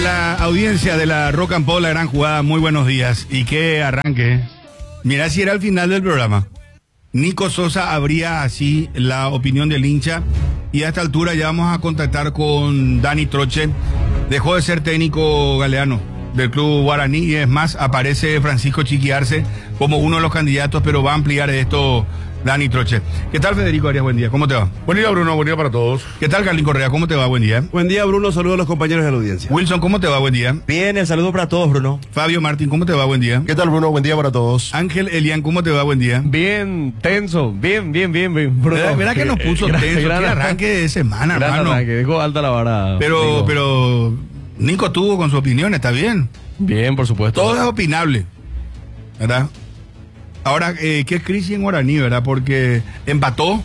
la audiencia de la Rock and Pop, la gran jugada, muy buenos días. Y qué arranque. Mirá si era el final del programa. Nico Sosa abría así la opinión del hincha. Y a esta altura ya vamos a contactar con Dani Troche. Dejó de ser técnico Galeano del club Guaraní y es más, aparece Francisco Chiqui Arce como uno de los candidatos, pero va a ampliar esto Dani Troche. ¿Qué tal, Federico Arias? Buen día, ¿cómo te va? Buen día, Bruno, buen día para todos. ¿Qué tal, Carlín Correa? ¿Cómo te va? Buen día. Buen día, Bruno, saludos a los compañeros de la audiencia. Wilson, ¿cómo te va? Buen día. Bien, el saludo para todos, Bruno. Fabio Martín, ¿cómo te va? Buen día. ¿Qué tal, Bruno? Buen día para todos. Ángel Elian, ¿cómo te va? Buen día. Bien, tenso, bien, Bruno. ¿Verdad que nos puso tenso? Qué arranque de semana, hermano. Arranque, dejó alta la vara. Pero Nico tuvo con su opinión, está bien. Bien, por supuesto. Todo es opinable, ¿verdad? Ahora, ¿qué crisis en Guaraní, verdad? Porque empató,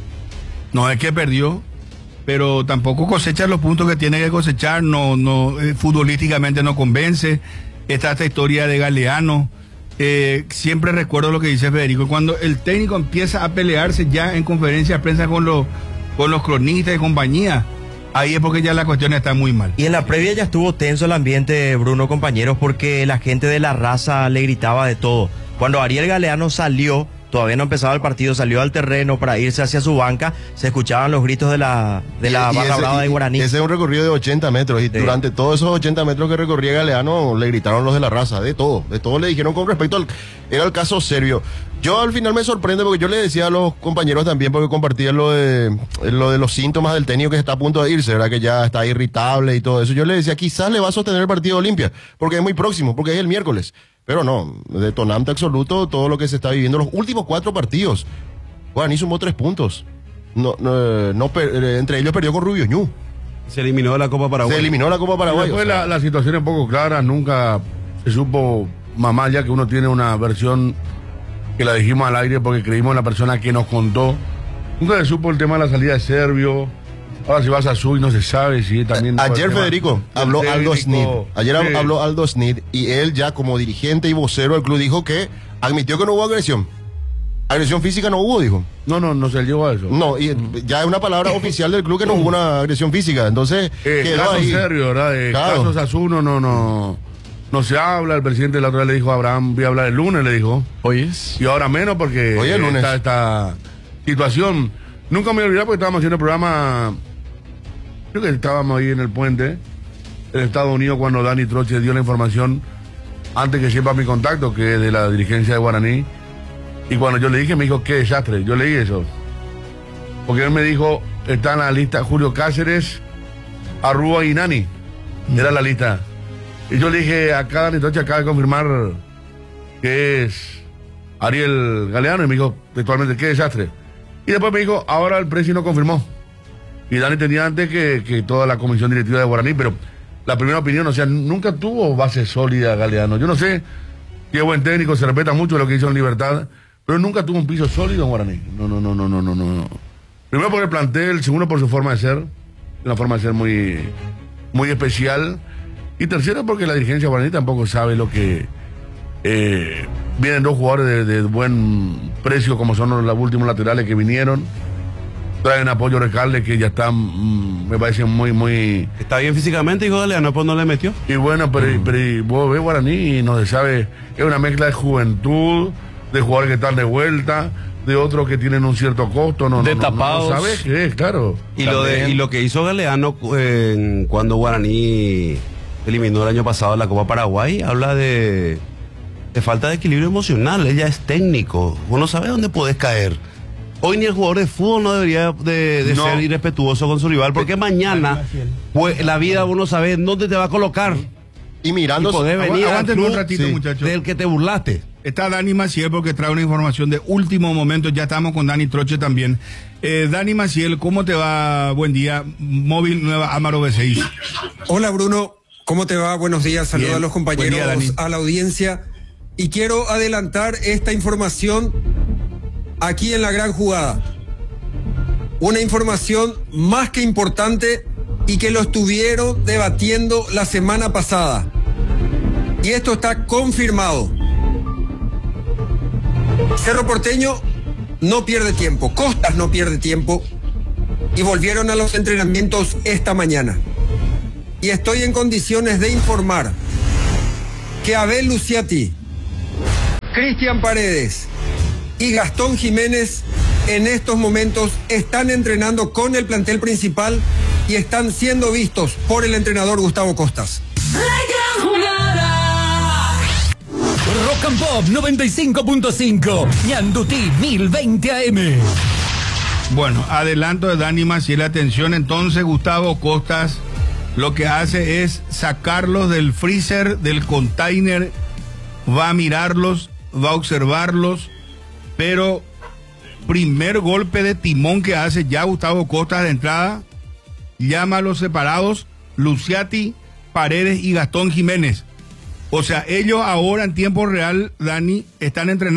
no es que perdió, pero tampoco cosecha los puntos que tiene que cosechar, futbolísticamente no convence. Está esta historia de Galeano. Siempre recuerdo lo que dice Federico, cuando el técnico empieza a pelearse ya en conferencia de prensa con los cronistas y compañía, ahí es porque ya la cuestión está muy mal. Y en la previa ya estuvo tenso el ambiente, Bruno, compañeros, porque la gente de la raza le gritaba de todo. Cuando Ariel Galeano salió, todavía no empezaba el partido, salió al terreno para irse hacia su banca, se escuchaban los gritos de la barra brava de Guaraní. Ese es un recorrido de 80 metros y durante todos esos 80 metros que recorría Galeano le gritaron los de la raza, de todo le dijeron con respecto al... Era el caso serio. Yo al final me sorprende porque yo le decía a los compañeros también, porque compartían lo de los síntomas del técnico que está a punto de irse, ¿verdad? Que ya está irritable y todo eso. Yo le decía, quizás le va a sostener el partido Olimpia, porque es muy próximo, porque es el miércoles. Pero no, detonante absoluto todo lo que se está viviendo. Los últimos 4 partidos, Guaraní sumó 3 puntos. Entre ellos perdió con Rubio Ñu. Se eliminó de la Copa Paraguay. Después la situación es un poco clara, nunca se supo, mamá, ya que uno tiene una versión que la dijimos al aire porque creímos en la persona que nos contó. Nunca se supo el tema de la salida de Serbio. Ahora si vas a Azul no se sabe si también... Ayer Federico habló Aldo Snid. Ayer habló Aldo Snid y él ya como dirigente y vocero del club dijo que admitió que no hubo agresión. Agresión física no hubo, dijo. No se llegó a eso. No, y ya es una palabra oficial del club que no hubo una agresión física. Entonces, quedó caso ahí. Serbio, ¿verdad? De Claro. casos Azul no se habla. El presidente la otra vez le dijo a Abraham, voy a hablar el lunes, le dijo. Hoy es. Y ahora menos porque Hoy es lunes. Esta situación. Nunca me voy a olvidar porque estábamos haciendo el programa, creo que estábamos ahí en el puente, en Estados Unidos, cuando Dani Troche dio la información, antes que sepa mi contacto, que es de la dirigencia de Guaraní. Y cuando yo le dije, me dijo, qué desastre. Yo leí eso. Porque él me dijo, está en la lista Julio Cáceres, Arrúa y Nani. Era la lista. Y yo le dije, acá Dani Troche acaba de confirmar que es Ariel Galeano. Y me dijo, textualmente, qué desastre. Y después me dijo, ahora el precio no confirmó. Y Dani tenía antes que toda la comisión directiva de Guaraní, pero la primera opinión, o sea, nunca tuvo base sólida Galeano. Yo no sé, qué buen técnico, se respeta mucho lo que hizo en Libertad, pero nunca tuvo un piso sólido en Guaraní. No. Primero por el plantel, segundo por su forma de ser, una forma de ser muy, muy especial. Y tercero porque la dirigencia de Guaraní tampoco sabe lo que... vienen 2 jugadores de buen precio, como son los últimos laterales que vinieron. Traen apoyo Recalde, que ya están, me parece muy... Está bien físicamente, hijo de Galeano, pues no le metió. Y bueno, pero vos ves Guaraní y no se sabe, es una mezcla de juventud, de jugadores que están de vuelta, de otros que tienen un cierto costo, tapados. No sabes qué es, claro. Y lo que hizo Galeano cuando Guaraní eliminó el año pasado la Copa Paraguay, habla de falta de equilibrio emocional. Ella es técnico, vos no sabés dónde podés caer. Hoy ni el jugador de fútbol no debería de ser irrespetuoso con su rival, porque mañana pues, la vida uno sabe dónde te va a colocar. Y mirando... Y podés venir Aguántenme al un club ratito, muchachos. del que te burlaste. Está Dani Maciel porque trae una información de último momento. Ya estamos con Dani Troche también. Dani Maciel, ¿cómo te va? Buen día. Móvil Nueva Amaro B6. Hola Bruno, ¿cómo te va? Buenos días, saludos Bien. a los compañeros, Buen día, Dani. a la audiencia. Y quiero adelantar esta información aquí en la gran jugada. Una información más que importante y que lo estuvieron debatiendo la semana pasada. Y esto está confirmado. Cerro Porteño no pierde tiempo, Costas no pierde tiempo y volvieron a los entrenamientos esta mañana. y estoy en condiciones de informar que Abel Luciati, Cristian Paredes y Gastón Jiménez en estos momentos están entrenando con el plantel principal y están siendo vistos por el entrenador Gustavo Costas. Rock and Pop 95.5, Ñandutí 1020 AM. Bueno, adelanto de Dani Maciel, atención, entonces Gustavo Costas lo que hace es sacarlos del freezer, del container, va a mirarlos, va a observarlos, pero primer golpe de timón que hace ya Gustavo Costas de entrada, llama a los separados, Luciati, Paredes y Gastón Jiménez. O sea, ellos ahora en tiempo real, Dani, están entrenando.